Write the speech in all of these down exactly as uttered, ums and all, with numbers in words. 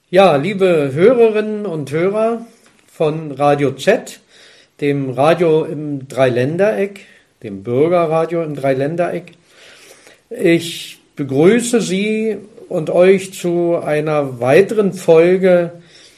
Ja, liebe Hörerinnen und Hörer von Radio Z, dem Radio im Dreiländereck, dem Bürgerradio im Dreiländereck. Ich begrüße Sie und euch zu einer weiteren Folge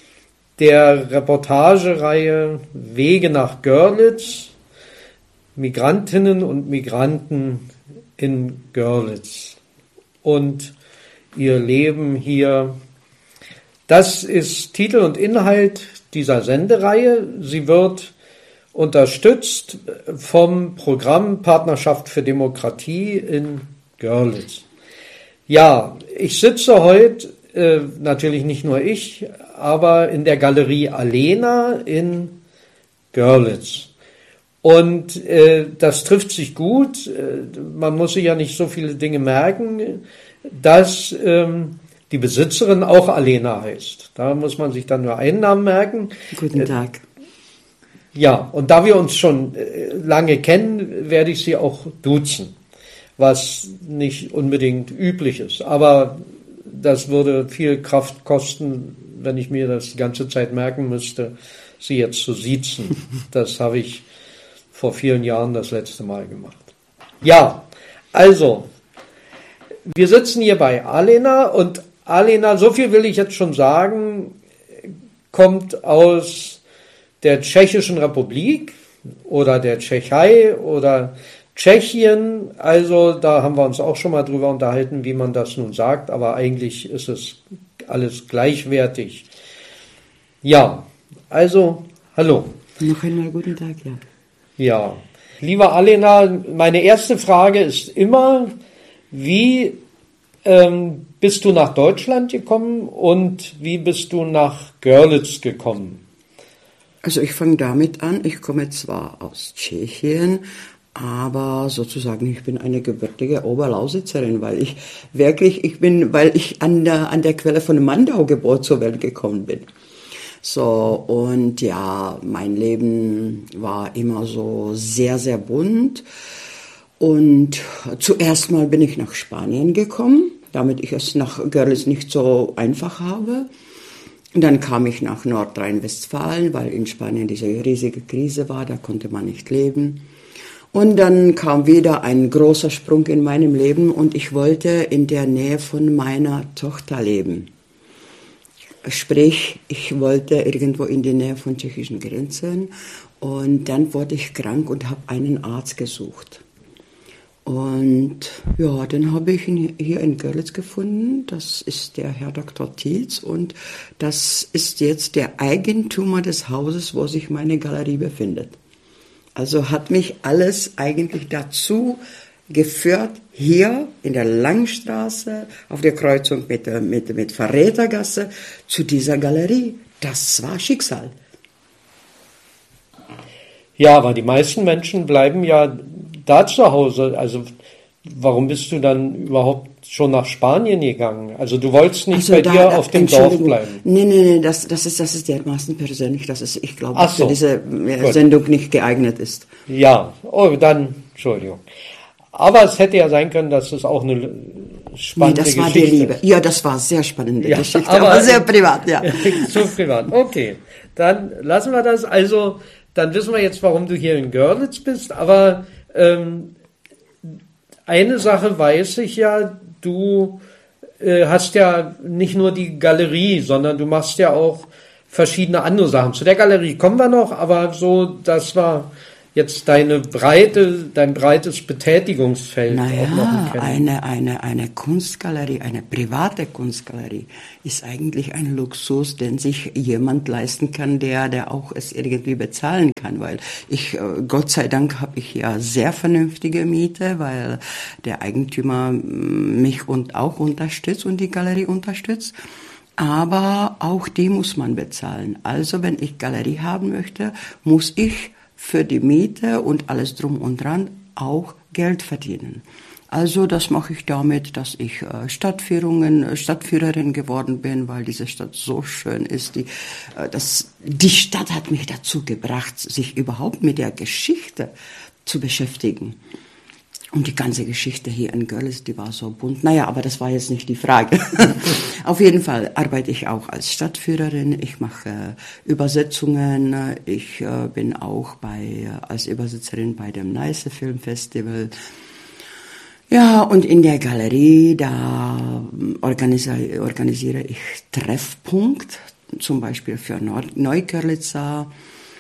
der Reportagereihe Wege nach Görlitz, Migrantinnen und Migranten in Görlitz und ihr Leben hier. Das ist Titel und Inhalt dieser Sendereihe. Sie wird unterstützt vom Programm Partnerschaft für Demokratie in Görlitz. Ja, ich sitze heute, äh, natürlich nicht nur ich, aber in der Galerie Alena in Görlitz. Und äh, das trifft sich gut. Man muss sich ja nicht so viele Dinge merken, dass ähm, die Besitzerin auch Alena heißt. Da muss man sich dann nur einen Namen merken. Guten Tag. Ja, und da wir uns schon lange kennen, werde ich sie auch duzen, was nicht unbedingt üblich ist. Aber das würde viel Kraft kosten, wenn ich mir das die ganze Zeit merken müsste, sie jetzt zu siezen. Das habe ich vor vielen Jahren das letzte Mal gemacht. Ja, also, wir sitzen hier bei Alena und Alena, so viel will ich jetzt schon sagen, kommt aus der Tschechischen Republik oder der Tschechei oder Tschechien. Also da haben wir uns auch schon mal drüber unterhalten, wie man das nun sagt, aber eigentlich ist es alles gleichwertig. Ja, also hallo. Noch einmal guten Tag, ja. Ja, lieber Alena, meine erste Frage ist immer, wie ähm, bist du nach Deutschland gekommen und wie bist du nach Görlitz gekommen? Also ich fange damit an, ich komme zwar aus Tschechien, aber sozusagen ich bin eine gebürtige Oberlausitzerin, weil ich wirklich, ich bin, weil ich an der, an der Quelle von Mandau-Geburt zur Welt gekommen bin. So, und ja, mein Leben war immer so sehr, sehr bunt. Und zuerst mal bin ich nach Spanien gekommen, damit ich es nach Görlitz nicht so einfach habe. Und dann kam ich nach Nordrhein-Westfalen, weil in Spanien diese riesige Krise war, da konnte man nicht leben. Und dann kam wieder ein großer Sprung in meinem Leben und ich wollte in der Nähe von meiner Tochter leben. Sprich, ich wollte irgendwo in die Nähe von tschechischen Grenzen und dann wurde ich krank und habe einen Arzt gesucht. Und ja, dann habe ich ihn hier in Görlitz gefunden. Das ist der Herr Doktor Tietz und das ist jetzt der Eigentümer des Hauses, wo sich meine Galerie befindet. Also hat mich alles eigentlich dazu geführt, hier in der Langstraße, auf der Kreuzung mit, mit, mit Verrätergasse, zu dieser Galerie. Das war Schicksal. Ja, aber die meisten Menschen bleiben ja da zu Hause. Also warum bist du dann überhaupt schon nach Spanien gegangen? Also du wolltest nicht also bei da, dir da, auf dem Dorf bleiben. Nee, nee, nee, das, das, ist, das ist dermaßen persönlich, dass es, ich glaube, Ach so. für diese Gut. Sendung nicht geeignet ist. Ja, oh, dann, Entschuldigung. Aber es hätte ja sein können, dass es auch eine spannende Geschichte ist. Nee, das war die Liebe. Ist. Ja, das war sehr spannende ja, Geschichte, aber, aber sehr privat, ja. Zu privat, okay. Dann lassen wir das. Also, dann wissen wir jetzt, warum du hier in Görlitz bist. Aber ähm, eine Sache weiß ich ja, du äh, hast ja nicht nur die Galerie, sondern du machst ja auch verschiedene andere Sachen. Zu der Galerie kommen wir noch, aber so, das war jetzt deine breite, dein breites Betätigungsfeld. Naja, auch noch eine, eine, eine Kunstgalerie, eine private Kunstgalerie ist eigentlich ein Luxus, den sich jemand leisten kann, der, der auch es irgendwie bezahlen kann, weil ich, Gott sei Dank habe ich ja sehr vernünftige Miete, weil der Eigentümer mich und auch unterstützt und die Galerie unterstützt. Aber auch die muss man bezahlen. Also wenn ich Galerie haben möchte, muss ich für die Miete und alles drum und dran auch Geld verdienen. Also das mache ich damit, dass ich äh, Stadtführungen, Stadtführerin geworden bin, weil diese Stadt so schön ist. Die, äh, das, die Stadt hat mich dazu gebracht, sich überhaupt mit der Geschichte zu beschäftigen. Und die ganze Geschichte hier in Görlitz, die war so bunt. Naja, aber das war jetzt nicht die Frage. Auf jeden Fall arbeite ich auch als Stadtführerin. Ich mache äh, Übersetzungen. Ich äh, bin auch bei, äh, als Übersetzerin bei dem Neiße Filmfestival. Ja, und in der Galerie, da organisiere, organisiere ich Treffpunkt, zum Beispiel für Nord- Neugörlitzer.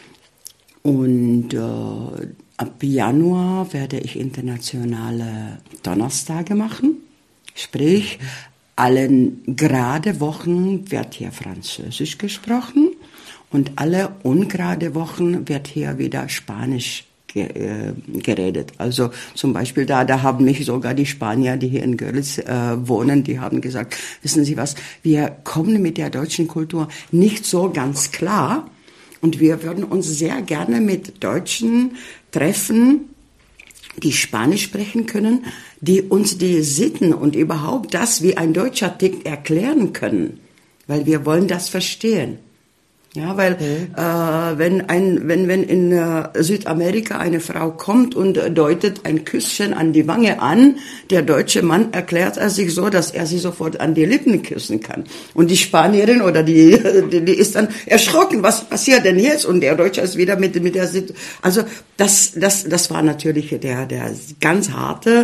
Und äh, ab Januar werde ich internationale Donnerstage machen. Sprich, allen gerade Wochen wird hier Französisch gesprochen und alle ungerade Wochen wird hier wieder Spanisch geredet. Also zum Beispiel da, da haben mich sogar die Spanier, die hier in Görlitz äh, wohnen, die haben gesagt, wissen Sie was, wir kommen mit der deutschen Kultur nicht so ganz klar und wir würden uns sehr gerne mit Deutschen treffen, die Spanisch sprechen können, die uns die Sitten und überhaupt das, wie ein Deutscher tickt, erklären können, weil wir wollen das verstehen. Ja, weil mhm. äh, wenn ein wenn wenn in äh, Südamerika eine Frau kommt und äh, deutet ein Küsschen an die Wange an, der deutsche Mann erklärt er sich so, dass er sie sofort an die Lippen küssen kann. Und die Spanierin oder die die, die ist dann erschrocken, was passiert denn jetzt? Und der Deutsche ist wieder mit mit der Sit- also das das das war natürlich der der ganz harte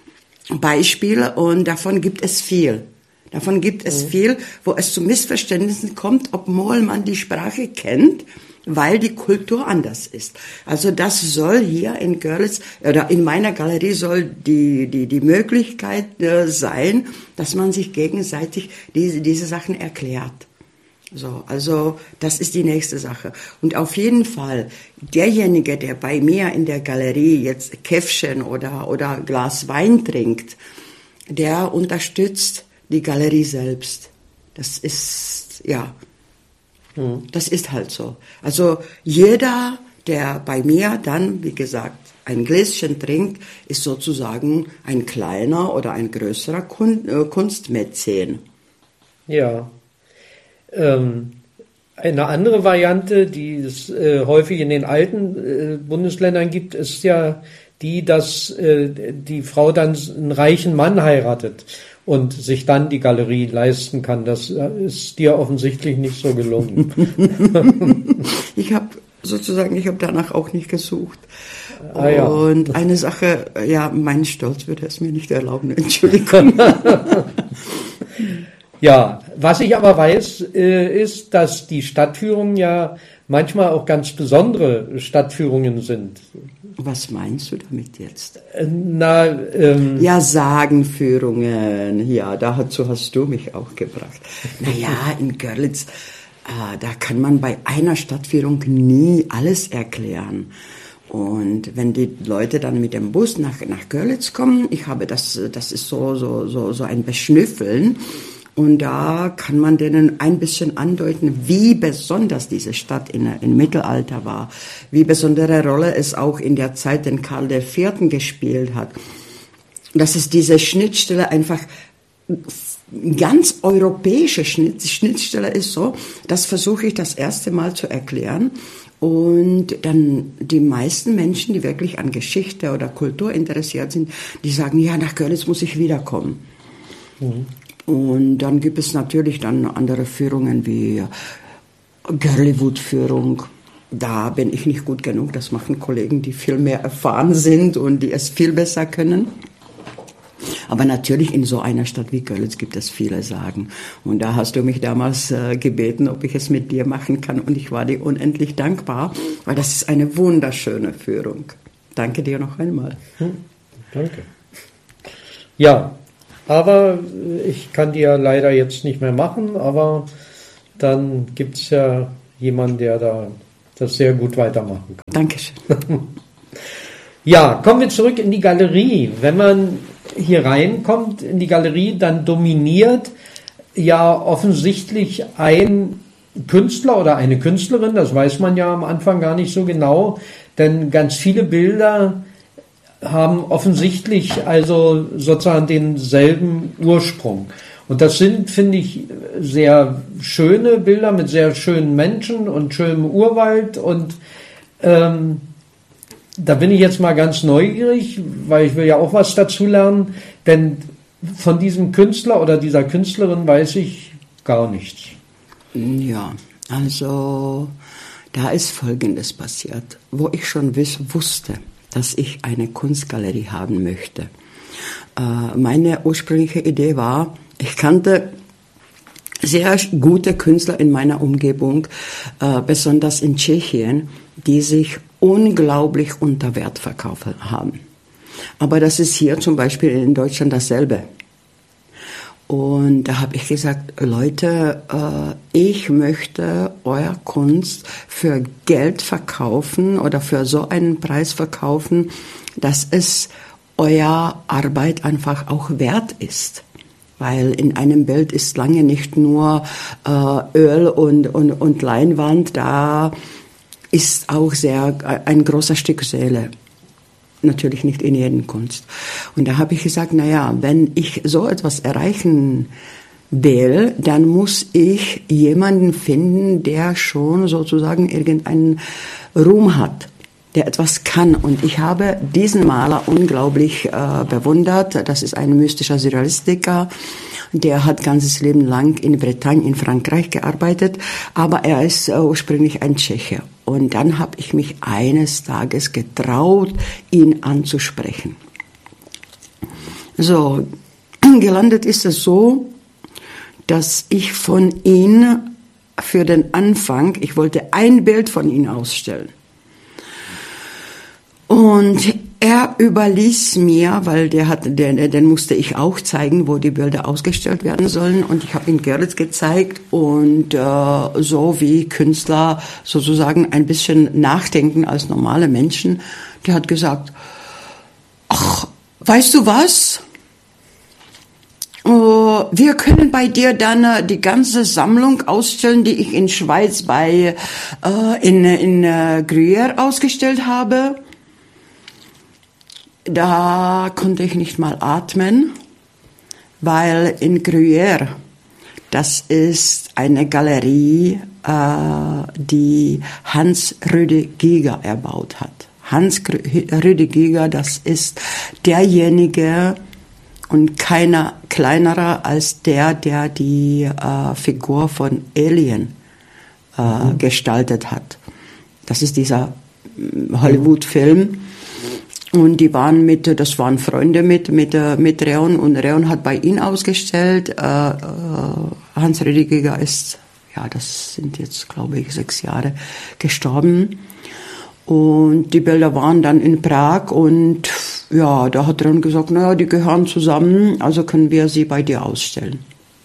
Beispiel und davon gibt es viel. Davon gibt es mhm. viel, wo es zu Missverständnissen kommt, obwohl man die Sprache kennt, weil die Kultur anders ist. Also das soll hier in Görlitz oder in meiner Galerie soll die die die Möglichkeit äh, sein, dass man sich gegenseitig diese diese Sachen erklärt. So, also das ist die nächste Sache. Und auf jeden Fall derjenige, der bei mir in der Galerie jetzt Käffchen oder oder Glas Wein trinkt, der unterstützt die Galerie selbst. Das ist, ja, mhm. das ist halt so. Also jeder, der bei mir dann, wie gesagt, ein Gläschen trinkt, ist sozusagen ein kleiner oder ein größerer Kun- äh, Kunstmäzen. Ja. Ähm, eine andere Variante, die es äh, häufig in den alten äh, Bundesländern gibt, ist ja die, dass äh, die Frau dann einen reichen Mann heiratet und sich dann die Galerie leisten kann. Das ist dir offensichtlich nicht so gelungen. Ich habe sozusagen, ich habe danach auch nicht gesucht. Ah, ja. Und eine Sache, ja, mein Stolz würde es mir nicht erlauben, Entschuldigung. Ja, was ich aber weiß, ist, dass die Stadtführungen ja manchmal auch ganz besondere Stadtführungen sind. Was meinst du damit jetzt? Na, ähm, ja, Sagenführungen. Ja, dazu hast du mich auch gebracht. Naja, in Görlitz, äh, da kann man bei einer Stadtführung nie alles erklären. Und wenn die Leute dann mit dem Bus nach, nach Görlitz kommen, ich habe das, das ist so, so, so, so ein Beschnüffeln. Und da kann man denen ein bisschen andeuten, wie besonders diese Stadt in, im Mittelalter war, wie besondere Rolle es auch in der Zeit, den Karl der Vierte gespielt hat. Dass es diese Schnittstelle einfach ganz europäische Schnitt, Schnittstelle ist so, das versuche ich das erste Mal zu erklären. Und dann die meisten Menschen, die wirklich an Geschichte oder Kultur interessiert sind, die sagen, ja, nach Görlitz muss ich wiederkommen. Mhm. Und dann gibt es natürlich dann andere Führungen wie Görliwood-Führung. Da bin ich nicht gut genug. Das machen Kollegen, die viel mehr erfahren sind und die es viel besser können. Aber natürlich in so einer Stadt wie Görlitz gibt es viele Sagen. Und da hast du mich damals äh, gebeten, ob ich es mit dir machen kann. Und ich war dir unendlich dankbar, weil das ist eine wunderschöne Führung. Danke dir noch einmal. Hm, danke. Ja. Aber ich kann die ja leider jetzt nicht mehr machen, aber dann gibt es ja jemanden, der da das sehr gut weitermachen kann. Dankeschön. Ja, kommen wir zurück in die Galerie. Wenn man hier reinkommt in die Galerie, dann dominiert ja offensichtlich ein Künstler oder eine Künstlerin, das weiß man ja am Anfang gar nicht so genau, denn ganz viele Bilder haben offensichtlich also sozusagen denselben Ursprung. Und das sind, finde ich, sehr schöne Bilder mit sehr schönen Menschen und schönem Urwald. Und ähm, da bin ich jetzt mal ganz neugierig, weil ich will ja auch was dazu lernen, denn von diesem Künstler oder dieser Künstlerin weiß ich gar nichts. Ja, also da ist Folgendes passiert, wo ich schon wiss, wusste, dass ich eine Kunstgalerie haben möchte. Äh, meine ursprüngliche Idee war, ich kannte sehr gute Künstler in meiner Umgebung, äh, besonders in Tschechien, die sich unglaublich unter Wert verkauft haben. Aber das ist hier zum Beispiel in Deutschland dasselbe. Und da habe ich gesagt, Leute, äh, ich möchte euer Kunst für Geld verkaufen oder für so einen Preis verkaufen, dass es euer Arbeit einfach auch wert ist. Weil in einem Bild ist lange nicht nur äh, Öl und, und, und Leinwand, da ist auch sehr ein großer Stück Seele. Natürlich nicht in jeder Kunst. Und da habe ich gesagt, na ja, wenn ich so etwas erreichen will, dann muss ich jemanden finden, der schon sozusagen irgendeinen Ruhm hat, der etwas kann. Und ich habe diesen Maler unglaublich äh, bewundert. Das ist ein mystischer Surrealistiker. Der hat ganzes Leben lang in Bretagne, in Frankreich gearbeitet, aber er ist äh, ursprünglich ein Tscheche. Und dann habe ich mich eines Tages getraut, ihn anzusprechen. So, gelandet ist es so, dass ich von ihm für den Anfang, ich wollte ein Bild von ihm ausstellen. Und er überließ mir, weil der hat, den, den musste ich auch zeigen, wo die Bilder ausgestellt werden sollen. Und ich habe ihn Gerrit gezeigt und äh, so wie Künstler sozusagen ein bisschen nachdenken als normale Menschen. Der hat gesagt, ach, weißt du was? Uh, wir können bei dir dann uh, die ganze Sammlung ausstellen, die ich in Schweiz bei uh, in in uh, Gruyère ausgestellt habe. Da konnte ich nicht mal atmen, weil in Gruyère, das ist eine Galerie, äh, die Hans Rüde Giger erbaut hat. Hans Rüde Giger, das ist derjenige und keiner kleinerer als der, der die äh, Figur von Alien äh, mhm. gestaltet hat. Das ist dieser Hollywood-Film. Und die waren mit, das waren Freunde mit, mit, mit Reon, und Reon hat bei ihm ausgestellt. Äh, äh, Hans Rüdiger ist, ja, das sind jetzt, glaube ich, sechs Jahre gestorben. Und die Bilder waren dann in Prag und ja, da hat Reon gesagt, naja, die gehören zusammen, also können wir sie bei dir ausstellen.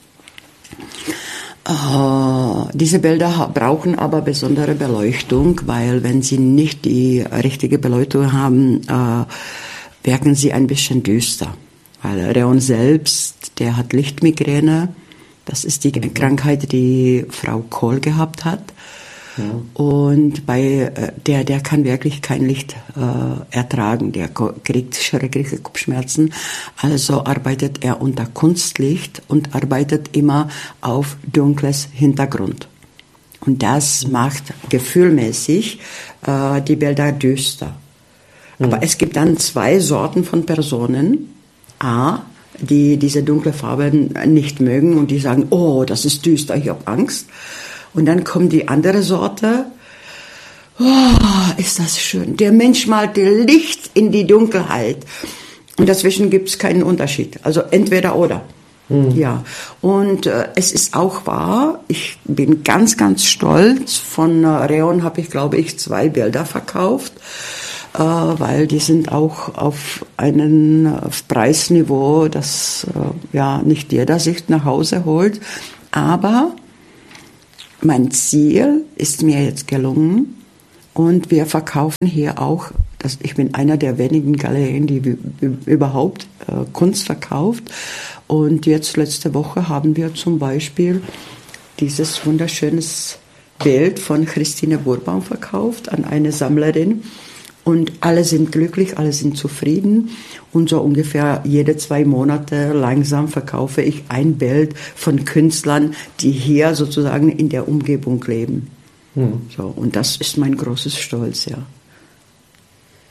Uh, diese Bilder brauchen aber besondere Beleuchtung, weil wenn sie nicht die richtige Beleuchtung haben, uh, wirken sie ein bisschen düster. Weil Reon selbst, der hat Lichtmigräne, das ist die mhm. Krankheit, die Frau Kohl gehabt hat. Ja. Und bei der, der kann wirklich kein Licht äh, ertragen, der kriegt schreckliche Kopfschmerzen. Also arbeitet er unter Kunstlicht und arbeitet immer auf dunkles Hintergrund. Und das macht gefühlmäßig äh, die Bilder düster. Mhm. Aber es gibt dann zwei Sorten von Personen. A, die diese dunkle Farben nicht mögen und die sagen, oh, das ist düster, ich habe Angst. Und dann kommt die andere Sorte. Oh, ist das schön. Der Mensch malt Licht in die Dunkelheit. Und dazwischen gibt es keinen Unterschied. Also entweder oder. Mhm. Ja. Und äh, es ist auch wahr, ich bin ganz, ganz stolz. Von äh, Reon habe ich, glaube ich, zwei Bilder verkauft. Äh, weil die sind auch auf einem auf Preisniveau, das äh, ja nicht jeder sich nach Hause holt. Aber mein Ziel ist mir jetzt gelungen und wir verkaufen hier auch, das, ich bin einer der wenigen Galerien, die überhaupt äh, Kunst verkauft. Und jetzt letzte Woche haben wir zum Beispiel dieses wunderschönes Bild von Christine Burbaum verkauft an eine Sammlerin. Und alle sind glücklich, alle sind zufrieden. Und so ungefähr jede zwei Monate langsam verkaufe ich ein Bild von Künstlern, die hier sozusagen in der Umgebung leben. Mhm. So, und das ist mein großes Stolz, ja.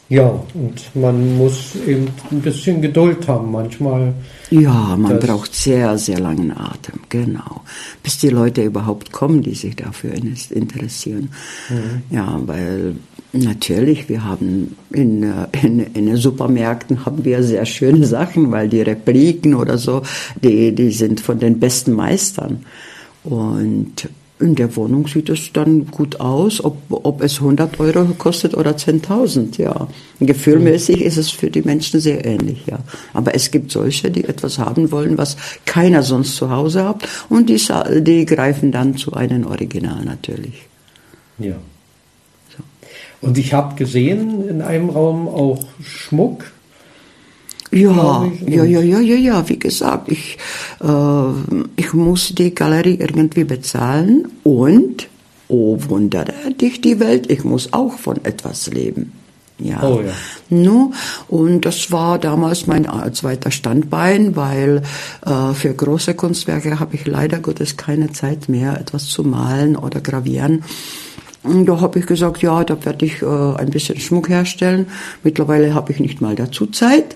Ja, und man muss eben ein bisschen Geduld haben manchmal. Ja, man braucht sehr, sehr langen Atem, genau. Bis die Leute überhaupt kommen, die sich dafür interessieren. Mhm. Ja, weil natürlich, wir haben in, in, in den Supermärkten haben wir sehr schöne Sachen, weil die Repliken oder so, die, die sind von den besten Meistern. Und in der Wohnung sieht es dann gut aus, ob, ob es hundert Euro kostet oder zehntausend, ja. Gefühlmäßig ist es für die Menschen sehr ähnlich, ja. Aber es gibt solche, die etwas haben wollen, was keiner sonst zu Hause hat, und die, die greifen dann zu einem Original natürlich. Ja. So. Und ich habe gesehen in einem Raum auch Schmuck. Ja, ja, ja, ja, ja, ja, wie gesagt, ich, äh, ich muss die Galerie irgendwie bezahlen und, oh wundere dich die Welt, ich muss auch von etwas leben. Ja. Oh, ja. No, und das war damals mein zweiter Standbein, weil äh, für große Kunstwerke habe ich leider Gottes keine Zeit mehr, etwas zu malen oder gravieren. Und da habe ich gesagt, ja, da werde ich äh, ein bisschen Schmuck herstellen. Mittlerweile habe ich nicht mal dazu Zeit.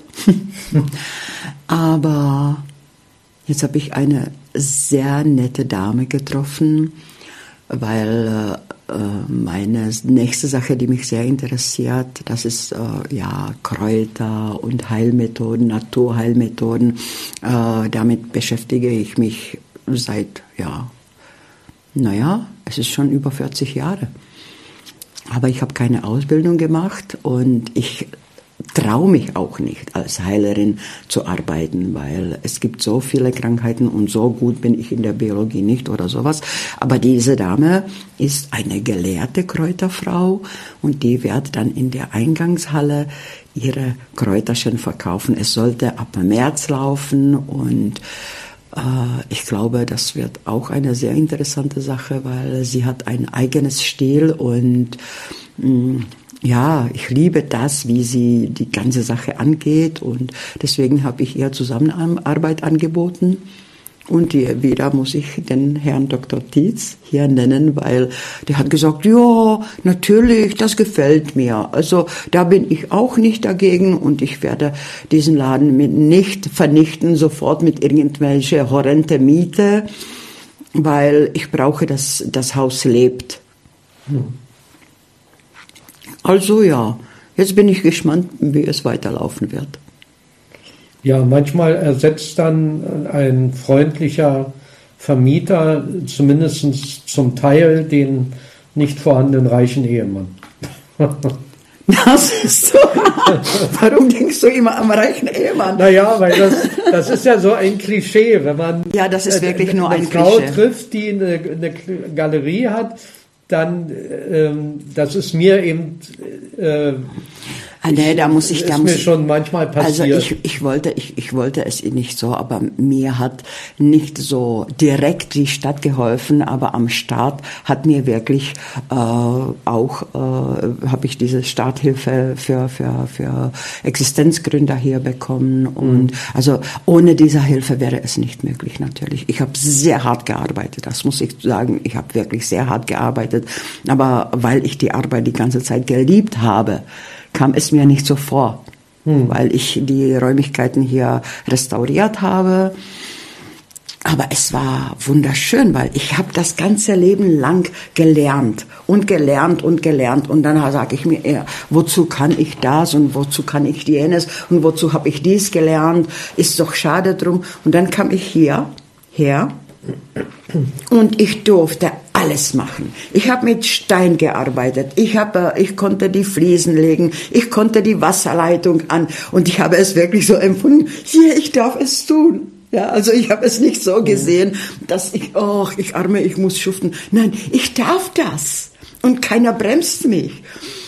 Aber jetzt habe ich eine sehr nette Dame getroffen, weil äh, meine nächste Sache, die mich sehr interessiert, das ist äh, ja Kräuter und Heilmethoden, Naturheilmethoden. Äh, damit beschäftige ich mich seit, ja, naja, es ist schon über vierzig Jahre. Aber ich habe keine Ausbildung gemacht und ich traue mich auch nicht, als Heilerin zu arbeiten, weil es gibt so viele Krankheiten und so gut bin ich in der Biologie nicht oder sowas. Aber diese Dame ist eine gelehrte Kräuterfrau und die wird dann in der Eingangshalle ihre Kräuterchen verkaufen. Es sollte ab März laufen und ich glaube, das wird auch eine sehr interessante Sache, weil sie hat ein eigenes Stil und ja, ich liebe das, wie sie die ganze Sache angeht und deswegen habe ich ihr Zusammenarbeit angeboten. Und wieder muss ich den Herrn Doktor Tietz hier nennen, weil der hat gesagt, ja, natürlich, das gefällt mir. Also da bin ich auch nicht dagegen und ich werde diesen Laden mit nicht vernichten, sofort mit irgendwelche horrende Miete, weil ich brauche, dass das Haus lebt. Hm. Also ja, jetzt bin ich gespannt, wie es weiterlaufen wird. Ja, manchmal ersetzt dann ein freundlicher Vermieter zumindest zum Teil den nicht vorhandenen reichen Ehemann. Das ist so. Warum denkst du immer am reichen Ehemann? Naja, weil das, das ist ja so ein Klischee, wenn man ja, das ist wirklich eine, nur ein eine Frau Klischee. trifft, die eine, eine Galerie hat, dann, ähm, das ist mir eben, äh, ah, nee, da muss ich, ist da mir muss ich, schon manchmal passiert. Also ich, ich wollte, ich, ich wollte es nicht so, aber mir hat nicht so direkt die Stadt geholfen, aber am Start hat mir wirklich äh, auch, äh, habe ich diese Starthilfe für für für Existenzgründer hier bekommen und mhm. also ohne diese Hilfe wäre es nicht möglich natürlich. Ich habe sehr hart gearbeitet, das muss ich sagen. Ich habe wirklich sehr hart gearbeitet, aber weil ich die Arbeit die ganze Zeit geliebt habe, kam es mir nicht so vor, hm. weil ich die Räumlichkeiten hier restauriert habe. Aber es war wunderschön, weil ich habe das ganze Leben lang gelernt und gelernt und gelernt. Und dann sage ich mir, eher, wozu kann ich das und wozu kann ich jenes und wozu habe ich dies gelernt? Ist doch schade drum. Und dann kam ich hier her und ich durfte alles machen. Ich habe mit Stein gearbeitet. Ich habe, ich konnte die Fliesen legen. Ich konnte die Wasserleitung an. Und ich habe es wirklich so empfunden. Hier, ich darf es tun. Ja, also ich habe es nicht so gesehen, dass ich, oh, ich arme, ich muss schuften. Nein, ich darf das. Und keiner bremst mich.